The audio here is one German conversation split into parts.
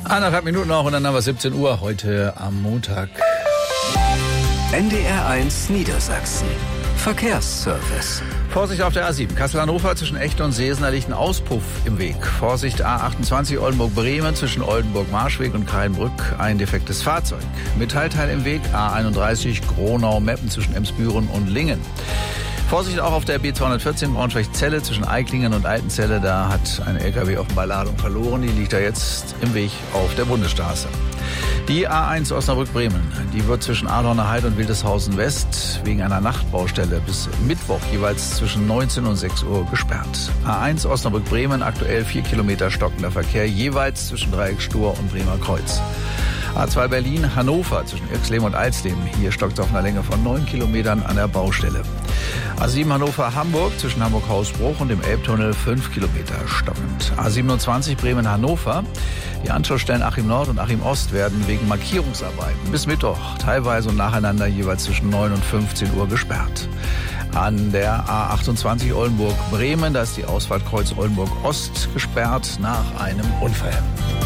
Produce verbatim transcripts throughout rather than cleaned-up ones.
Eineinhalb Minuten noch und dann haben wir siebzehn Uhr heute am Montag. N D R eins Niedersachsen. Verkehrsservice. Vorsicht auf der A sieben. Kassel-Hannover zwischen Echte und Seesen, da liegt ein Auspuff im Weg. Vorsicht A achtundzwanzig Oldenburg-Bremen zwischen Oldenburg-Marschweg und Kreienbrück. Ein defektes Fahrzeug. Metallteil im Weg. A einunddreißig Gronau-Meppen zwischen Emsbüren und Lingen. Vorsicht auch auf der B zweihundertvierzehn Braunschweig-Celle zwischen Eiklingen und Altenzelle. Da hat ein L K W offenbar Ladung verloren. Die liegt da jetzt im Weg auf der Bundesstraße. Die A eins Osnabrück-Bremen, die wird zwischen Adorner Heide und Wildeshausen West wegen einer Nachtbaustelle bis Mittwoch jeweils zwischen neunzehn und sechs Uhr gesperrt. A eins Osnabrück-Bremen, aktuell vier Kilometer stockender Verkehr, jeweils zwischen Dreieckstur und Bremer Kreuz. A zwei Berlin, Hannover zwischen Irxleben und Alsleben. Hier stockt es auf einer Länge von neun Kilometern an der Baustelle. A sieben Hannover, Hamburg zwischen Hamburg-Hausbruch und dem Elbtunnel fünf Kilometer stockend. A siebenundzwanzig Bremen, Hannover. Die Anschlussstellen Achim Nord und Achim Ost werden wegen Markierungsarbeiten bis Mittwoch teilweise und nacheinander jeweils zwischen neun und fünfzehn Uhr gesperrt. An der A achtundzwanzig Oldenburg-Bremen, da ist die Ausfahrt Kreuz Oldenburg-Ost gesperrt nach einem Unfall.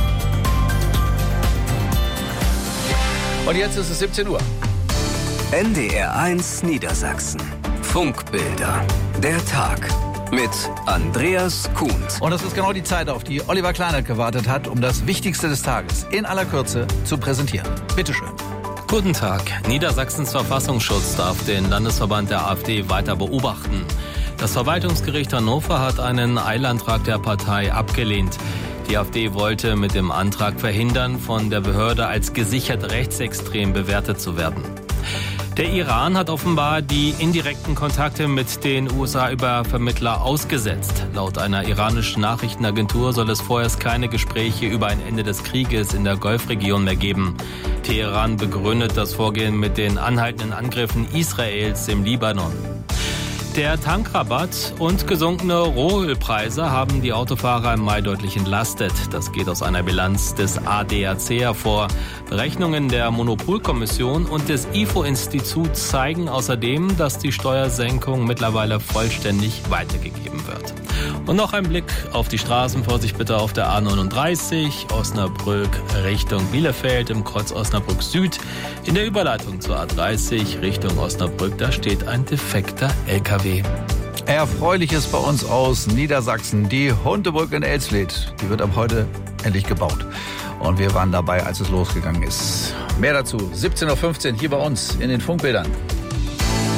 Und jetzt ist es siebzehn Uhr. N D R eins Niedersachsen. Funkbilder. Der Tag. Mit Andreas Kuhns. Und das ist genau die Zeit, auf die Oliver Kleinert gewartet hat, um das Wichtigste des Tages in aller Kürze zu präsentieren. Bitte schön. Guten Tag. Niedersachsens Verfassungsschutz darf den Landesverband der AfD weiter beobachten. Das Verwaltungsgericht Hannover hat einen Eilantrag der Partei abgelehnt. Die AfD wollte mit dem Antrag verhindern, von der Behörde als gesichert rechtsextrem bewertet zu werden. Der Iran hat offenbar die indirekten Kontakte mit den U S A über Vermittler ausgesetzt. Laut einer iranischen Nachrichtenagentur soll es vorerst keine Gespräche über ein Ende des Krieges in der Golfregion mehr geben. Teheran begründet das Vorgehen mit den anhaltenden Angriffen Israels im Libanon. Der Tankrabatt und gesunkene Rohölpreise haben die Autofahrer im Mai deutlich entlastet. Das geht aus einer Bilanz des A D A C hervor. Berechnungen der Monopolkommission und des I F O-Instituts zeigen außerdem, dass die Steuersenkung mittlerweile vollständig weitergegeben wird. Und noch ein Blick auf die Straßen. Vorsicht bitte auf der A neununddreißig, Osnabrück Richtung Bielefeld im Kreuz Osnabrück Süd. In der Überleitung zur A dreißig Richtung Osnabrück, da steht ein defekter L K W. Erfreuliches bei uns aus Niedersachsen. Die Hundebrücke in Elsfleth, die wird ab heute endlich gebaut. Und wir waren dabei, als es losgegangen ist. Mehr dazu siebzehn Uhr fünfzehn hier bei uns in den Funkbildern.